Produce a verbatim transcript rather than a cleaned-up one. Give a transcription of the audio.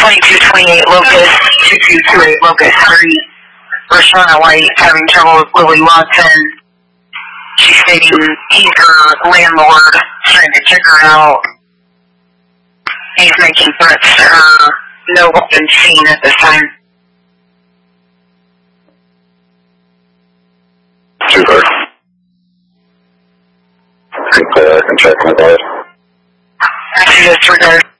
twenty-two twenty-eight Locust, two two two eight Locust Street. Rashana White having trouble with Lily Watson. She's stating he's her landlord, trying to kick her out. He's making threats to her. No weapon seen at this time. Super. I think uh, I can check my guard. Actually, disregard.